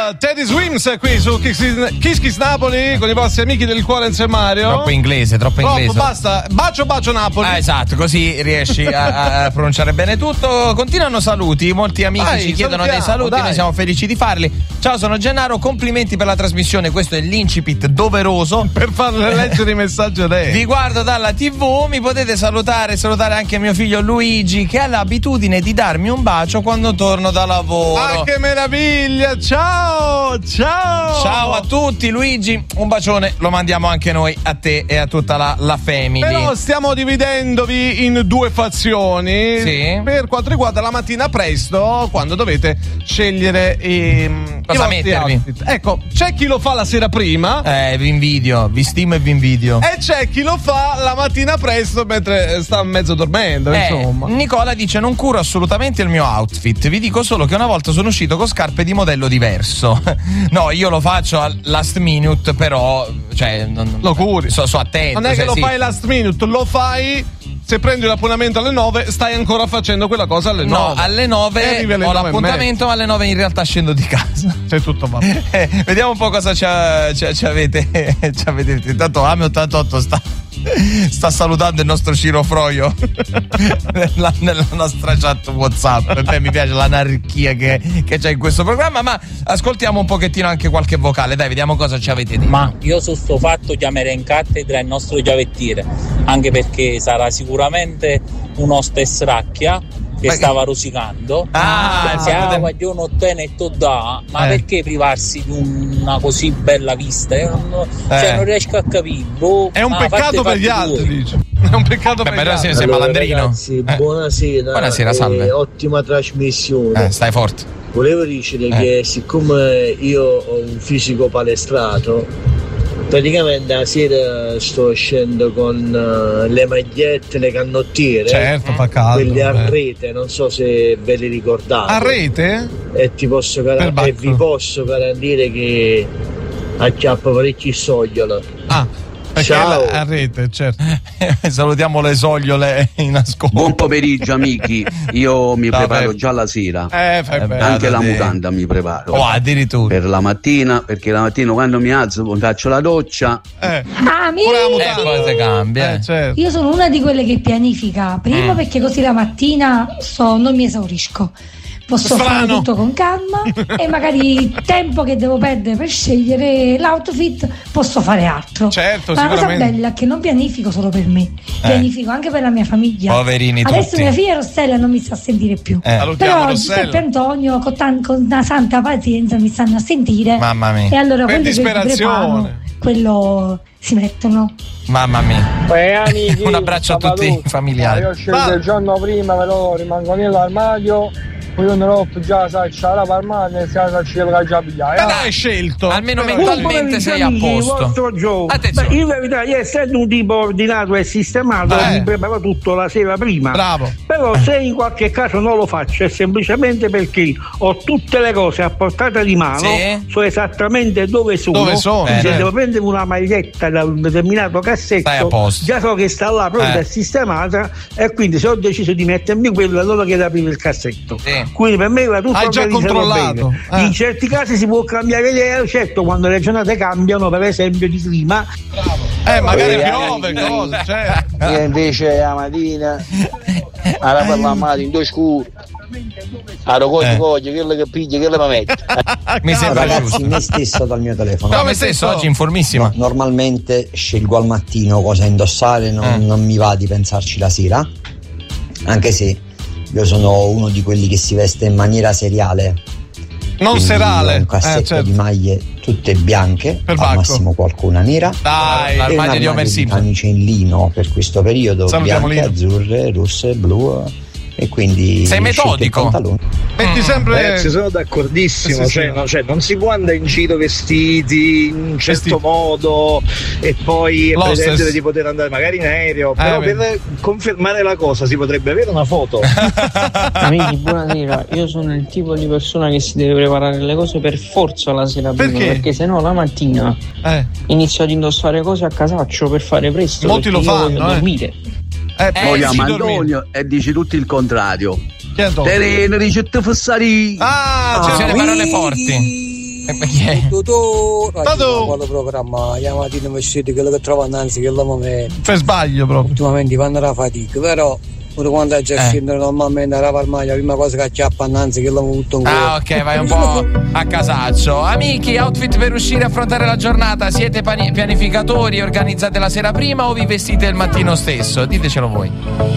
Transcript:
Teddy Swims qui su Kiss Kiss Napoli con i vostri amici del cuore insieme Mario. Troppo inglese. Basta. Bacio Napoli. Esatto, così riesci a pronunciare bene tutto. Continuano saluti, molti amici ci chiedono dei saluti, noi siamo felici di farli. Ciao, sono Gennaro, complimenti per la trasmissione, questo è l'incipit doveroso per farle leggere i messaggi a lei. Vi guardo dalla TV, mi potete salutare anche mio figlio Luigi che ha l'abitudine di darmi un bacio quando torno da lavoro. Ah, che meraviglia! Ciao a tutti. Luigi, un bacione lo mandiamo anche noi a te e a tutta la family. Però stiamo dividendovi in due fazioni, sì, per quanto riguarda la mattina presto, quando dovete scegliere cosa mettervi. Outfit. Ecco, c'è chi lo fa la sera prima, vi invidio, vi stimo e vi invidio, e c'è chi lo fa la mattina presto mentre sta mezzo dormendo, insomma. Nicola dice: non curo assolutamente il mio outfit, vi dico solo che una volta sono uscito con scarpe di modello diverso. No, io lo faccio al last minute, però lo curi, so attento. Non è che lo fai last minute, lo fai se prendi l'appuntamento alle 9, stai ancora facendo quella cosa alle 9. No, alle 9 ho l'appuntamento, ma alle 9 in realtà scendo di casa. C'è tutto va. Vediamo un po' cosa ci avete. Intanto Ame 88 sta salutando il nostro Ciro Froio nella nostra chat WhatsApp. A me mi piace l'anarchia che c'è in questo programma, ma ascoltiamo un pochettino anche qualche vocale, dai, vediamo cosa ci avete detto. Ma io su sto fatto chiamerei in cattedra il nostro chiavettiere, anche perché sarà sicuramente uno stessa che stava rosicando. Io non te ne to da, ma perché privarsi di una così bella vista? Non riesco a capire. È un peccato per gli altri, dice. È un peccato per gli altri. Sei malandrino. Ragazzi, buonasera, salve. Ottima trasmissione. Stai forte. Volevo dire che siccome io ho un fisico palestrato, praticamente la sera sto scendo con le magliette, le canottiere. Certo, fa caldo. Quelle a rete, non so se ve le ricordate. A rete? E vi posso garantire che acchiappa parecchi soglioli. Ciao. A rete, certo. Salutiamo le sogliole in ascolto. Buon pomeriggio amici, io mi preparo già la sera, anche la mutanda mi preparo. Addirittura per la mattina, perché la mattina quando mi alzo faccio la doccia. Poi si cambia. Certo. Io sono una di quelle che pianifica prima, perché così la mattina non mi esaurisco. Posso fare tutto con calma e magari il tempo che devo perdere per scegliere l'outfit posso fare altro. Certo, ma la cosa bella è che non pianifico solo per me, pianifico anche per la mia famiglia. Poverini adesso tutti. Mia figlia Rossella non mi sa sentire più, però Giuseppe e Antonio con una santa pazienza mi stanno a sentire. Mamma mia. E allora per quello che preparo, quello si mettono. Mamma mia. Amici, un abbraccio a tutti i familiari. Io ho scelto il giorno prima, però rimango nell'armadio. Io non ho già la salcia alla parmana e la salcia già pigliare. Hai scelto. Almeno mentalmente sei a posto. Attenzione. In verità, io essendo un tipo ordinato e sistemato, mi preparo tutto la sera prima. Bravo. Però se in qualche caso non lo faccio è semplicemente perché ho tutte le cose a portata di mano, so esattamente dove sono. Se devo prendere una maglietta da un determinato cassetto, già so che sta là pronta e sistemata, e quindi se ho deciso di mettermi quello, allora chiedo aprire il cassetto. Quindi per me va tutto hai già controllato. In certi casi si può cambiare idea, certo, quando le giornate cambiano, per esempio di clima. Magari piove, cose, certo. Io invece la mattina alla parlare in due scuri. Coglie, quello che piglia, quello mi mette. Mi sembra ragazzi, me stesso dal mio telefono. Come stesso oggi in formissima. Normalmente scelgo al mattino cosa indossare, non mi va di pensarci la sera. Anche se io sono uno di quelli che si veste in maniera seriale. Non serale. Un cassetto di maglie tutte bianche, al massimo qualcuna nera. Dai, l'armadio di camicie in lino per questo periodo, salutiamo bianche, azzurre, rosse, blu. E quindi sei metodico. Metti sempre. Sono d'accordissimo. Cioè, non si può andare in giro vestiti in un certo modo e poi pretendere di poter andare magari in aereo. Però per confermare la cosa si potrebbe avere una foto. Amici, buonasera. Io sono il tipo di persona che si deve preparare le cose per forza la sera prima, perché sennò la mattina inizio ad indossare cose a casaccio per fare presto. Molti lo fanno, dormire. Poi chiama Antonio e dici tutto il contrario. Tereno, dice te fossari. Ci sono le parole forti. Perché? Quando programma la mattina vestiti quello che trovo innanzi che l'uomo per sbaglio proprio. Ultimamente vanno alla fatica, però pure quando già scendono normalmente alla Parmaglia, la prima cosa che acchiappa innanzi che l'uomo tutto un po'. Ok, vai un po' a casaccio. Amici, outfit per uscire e affrontare la giornata, siete pianificatori, organizzate la sera prima o vi vestite il mattino stesso? Ditecelo voi.